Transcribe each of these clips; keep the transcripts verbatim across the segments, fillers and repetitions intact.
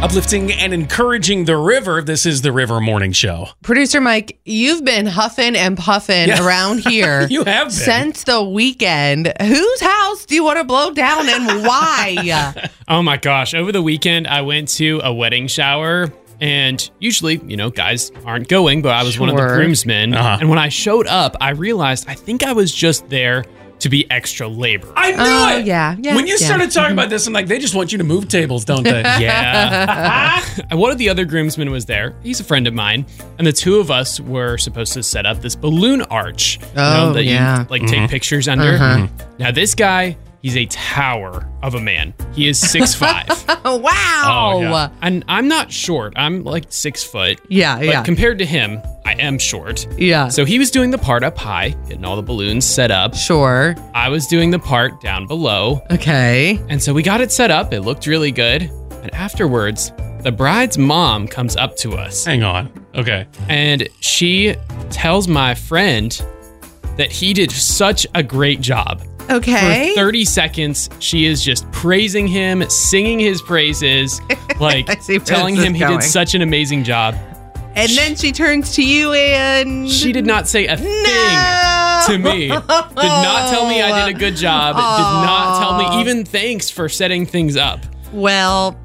Uplifting and encouraging the river. This is the River Morning Show. Producer Mike, you've been huffing and puffing Yeah. around here. You have been. Since the weekend. Whose house do you want to blow down and why? Oh my gosh. Over the weekend, I went to a wedding shower. And usually, you know, guys aren't going, but I was one of the Sure. groomsmen. Uh-huh. And when I showed up, I realized I think I was just there to be extra labor. I knew Oh, it. yeah, yeah, When you yeah. started talking about this, I'm like, they just want you to move tables, don't they? Yeah. One of the other groomsmen was there. He's a friend of mine. And the two of us were supposed to set up this balloon arch. you know, Oh, that yeah. you like take pictures under. Uh-huh. Now, this guy, he's a tower of a man. He is six five. Oh, wow. Oh, yeah. And I'm not short. I'm like six foot. Yeah, But yeah. compared to him, I am short. Yeah. So he was doing the part up high, getting all the balloons set up. Sure. I was doing the part down below. Okay. And so we got it set up. It looked really good. And afterwards, the bride's mom comes up to us Hang on. Okay. and she tells my friend that he did such a great job. Okay. For thirty seconds, she is just praising him, singing his praises, like I see where telling this him is he going. did such an amazing job. And then she turns to you and... She did not say a thing No! to me. Did not tell me I did a good job. Did not tell me even thanks for setting things up. Well,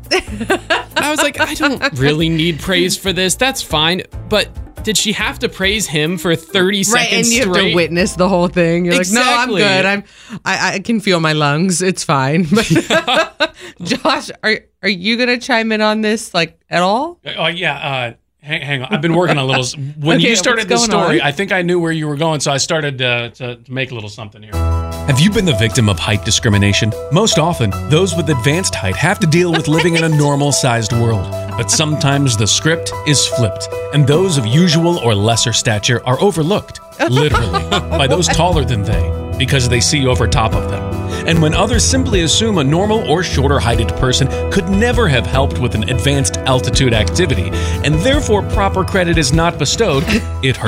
I was like, I don't really need praise for this. That's fine. But did she have to praise him for thirty right, seconds and you have straight? to witness the whole thing. You're Exactly. like, no, I'm good. I'm, I, I can feel my lungs. It's fine. But Josh, are are you gonna chime in on this, like, at all? Oh, yeah. Uh, hang, hang on. I've been working a little. When Okay, you started the what's going story, on? I think I knew where you were going, so I started uh, to, to make a little something here. Have you been the victim of height discrimination? Most often, those with advanced height have to deal with living in a normal-sized world. But sometimes the script is flipped, and those of usual or lesser stature are overlooked, literally, by those taller than they, because they see over top of them. And when others simply assume a normal or shorter-heighted person could never have helped with an advanced altitude activity, and therefore proper credit is not bestowed, it hurts.